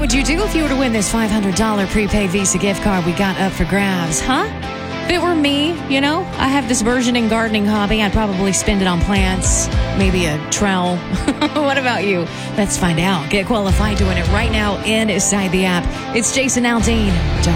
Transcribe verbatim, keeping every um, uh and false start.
would you do if you were to win this five hundred dollars prepaid Visa gift card we got up for grabs, huh? If it were me, you know, I have this burgeoning gardening hobby. I'd probably spend it on plants, maybe a trowel. What about you? Let's find out. Get qualified doing it right now inside the app. It's Jason Aldean. Don't